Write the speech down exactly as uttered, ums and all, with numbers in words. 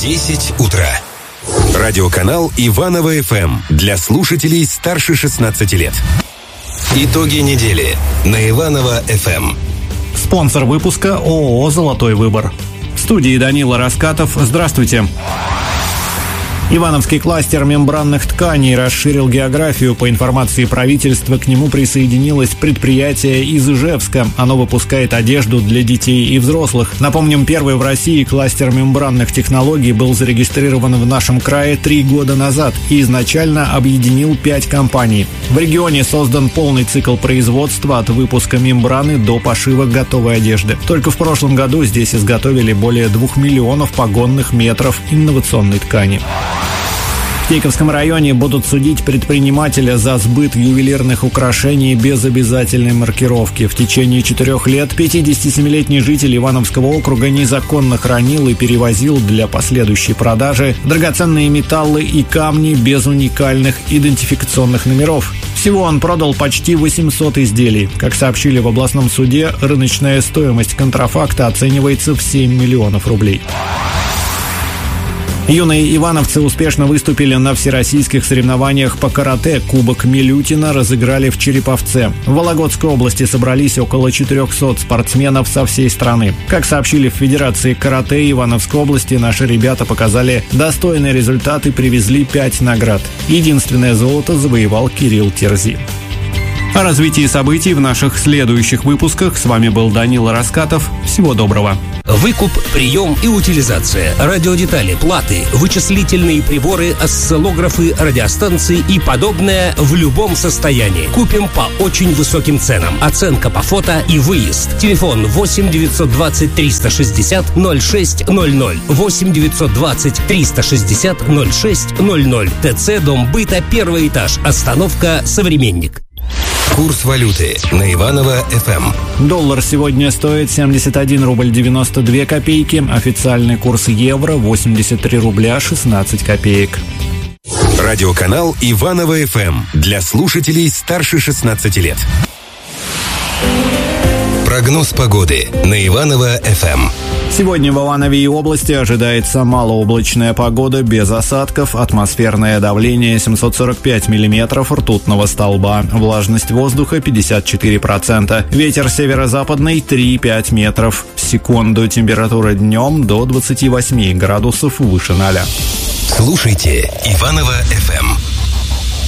десять утра. Радиоканал Иваново-ФМ для слушателей старше шестнадцати лет. Итоги недели на Иваново-ФМ. Спонсор выпуска ООО «Золотой выбор». В студии Данила Раскатов. Здравствуйте. Ивановский кластер мембранных тканей расширил географию. По информации правительства, к нему присоединилось предприятие из Ижевска. Оно выпускает одежду для детей и взрослых. Напомним, первый в России кластер мембранных технологий был зарегистрирован в нашем крае три года назад и изначально объединил пять компаний. В регионе создан полный цикл производства от выпуска мембраны до пошива готовой одежды. Только в прошлом году здесь изготовили более двух миллионов погонных метров инновационной ткани. В Тейковском районе будут судить предпринимателя за сбыт ювелирных украшений без обязательной маркировки. В течение четырех лет пятидесятисемилетний житель Ивановского округа незаконно хранил и перевозил для последующей продажи драгоценные металлы и камни без уникальных идентификационных номеров. Всего он продал почти восемьсот изделий. Как сообщили в областном суде, рыночная стоимость контрафакта оценивается в семь миллионов рублей. Юные ивановцы успешно выступили на всероссийских соревнованиях по карате. Кубок Милютина разыграли в Череповце. В Вологодской области собрались около четырехсот спортсменов со всей страны. Как сообщили в Федерации карате Ивановской области, наши ребята показали достойный результат и привезли пять наград. Единственное золото завоевал Кирилл Терзи. О развитии событий в наших следующих выпусках. С вами был Данила Раскатов. Всего доброго. Выкуп, прием и утилизация, радиодетали, платы, вычислительные приборы, осциллографы, радиостанции и подобное в любом состоянии. Купим по очень высоким ценам. Оценка по фото и выезд. Телефон восемь девятьсот двадцать триста шестьдесят ноль шесть ноль ноль. восемь девятьсот двадцать триста шестьдесят ноль шесть ноль ноль. ТЦ Дом быта, первый этаж. Остановка «Современник». Курс валюты на Иваново-ФМ. Доллар сегодня стоит семьдесят один рубль девяносто две копейки. Официальный курс евро восемьдесят три рубля шестнадцать копеек. Радиоканал Иваново-ФМ для слушателей старше шестнадцати лет. Прогноз погоды на Иваново-ФМ. Сегодня в Иванове и области ожидается малооблачная погода без осадков, атмосферное давление семьсот сорок пять миллиметров ртутного столба, влажность воздуха пятьдесят четыре процента, ветер северо-западный три-пять метров в секунду, температура днем до двадцати восьми градусов выше ноля. Слушайте Иваново-ФМ.